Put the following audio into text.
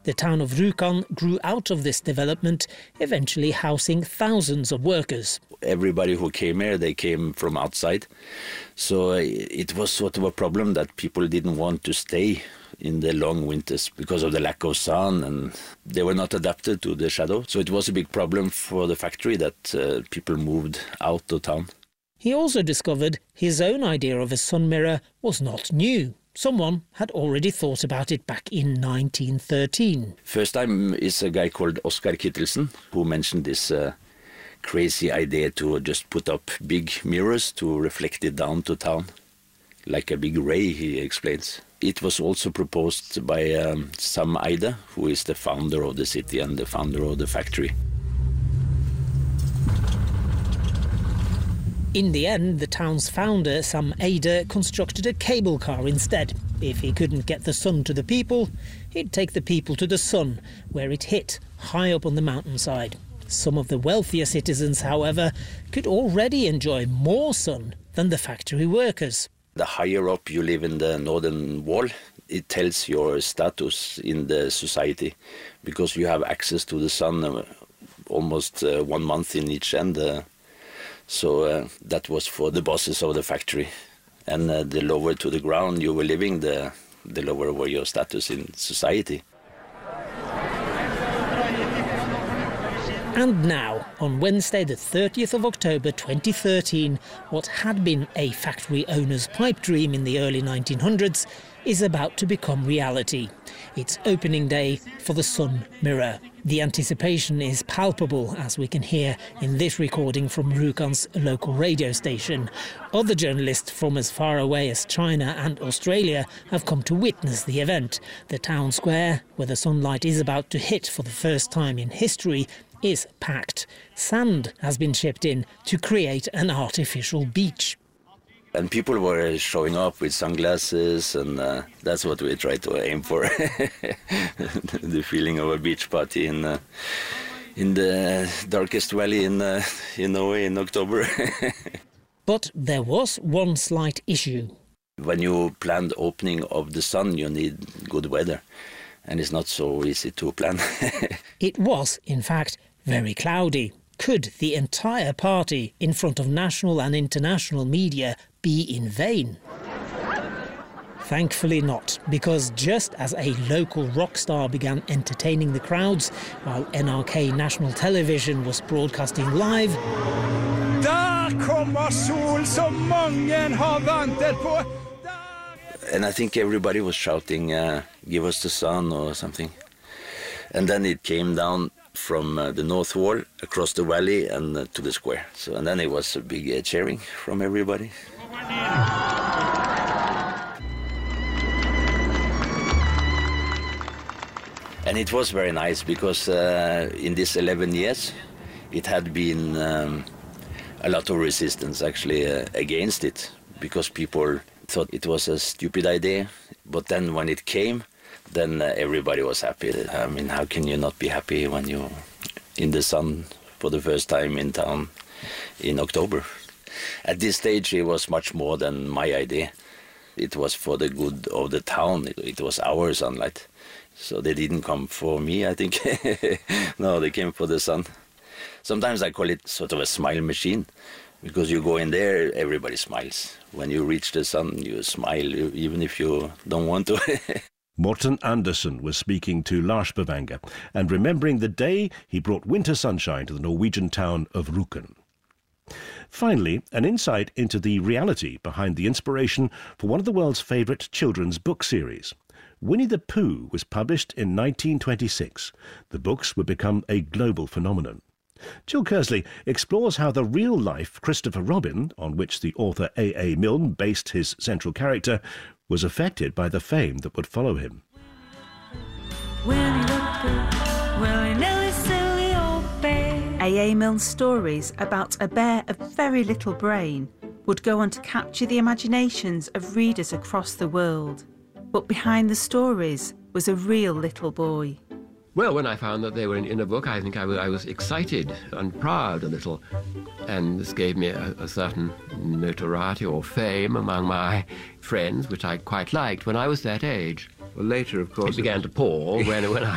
The town of Rjukan grew out of this development, eventually housing thousands of workers. Everybody who came here, they came from outside. So it was sort of a problem that people didn't want to stay in the long winters because of the lack of sun, and they were not adapted to the shadow. So it was a big problem for the factory that people moved out of town. He also discovered his own idea of a sun mirror was not new. Someone had already thought about it back in 1913. First time is a guy called Oskar Kittelsen who mentioned this crazy idea to just put up big mirrors to reflect it down to town, like a big ray, he explains. It was also proposed by Sam Eide, who is the founder of the city and the founder of the factory. In the end, the town's founder, Sam Eide, constructed a cable car instead. If he couldn't get the sun to the people, he'd take the people to the sun, where it hit, high up on the mountainside. Some of the wealthier citizens, however, could already enjoy more sun than the factory workers. The higher up you live in the northern wall, it tells your status in the society, because you have access to the sun almost 1 month in each end. So that was for the bosses of the factory. And the lower to the ground you were living, the lower were your status in society. And now, on Wednesday the 30th of October 2013, what had been a factory owner's pipe dream in the early 1900s is about to become reality. It's opening day for the Sun Mirror. The anticipation is palpable, as we can hear in this recording from Rjukan's local radio station. Other journalists from as far away as China and Australia have come to witness the event. The town square, where the sunlight is about to hit for the first time in history, is packed. Sand has been shipped in to create an artificial beach. And people were showing up with sunglasses, and that's what we try to aim for. The feeling of a beach party in the darkest valley in Norway in October. But there was one slight issue. When you plan the opening of the sun, you need good weather, and it's not so easy to plan. It was, in fact, very cloudy. Could the entire party in front of national and international media be in vain? Thankfully not, because just as a local rock star began entertaining the crowds while NRK National Television was broadcasting live, Där kommer sol som mången har väntat på. And I think everybody was shouting, give us the sun or something. And then it came down from the north wall across the valley and to the square. So, and then it was a big cheering from everybody. And it was very nice because in these 11 years it had been a lot of resistance actually against it, because people thought it was a stupid idea. But then when it came, then everybody was happy. I mean, how can you not be happy when you're in the sun for the first time in town in October? At this stage, it was much more than my idea. It was for the good of the town. It was our sunlight. So they didn't come for me, I think. No, they came for the sun. Sometimes I call it sort of a smile machine, because you go in there, everybody smiles. When you reach the sun, you smile, even if you don't want to. Morten Andersen was speaking to Lars Bavanger and remembering the day he brought winter sunshine to the Norwegian town of Rjukan. Finally, an insight into the reality behind the inspiration for one of the world's favourite children's book series. Winnie the Pooh was published in 1926. The books would become a global phenomenon. Jill Kersley explores how the real-life Christopher Robin, on which the author A.A. Milne based his central character, was affected by the fame that would follow him. A.A. Milne's stories about a bear of very little brain would go on to capture the imaginations of readers across the world. But behind the stories was a real little boy. Well, when I found that they were in a book, I think I was excited and proud a little. And this gave me a certain notoriety or fame among my friends, which I quite liked when I was that age. Well, later, of course, it began to pall when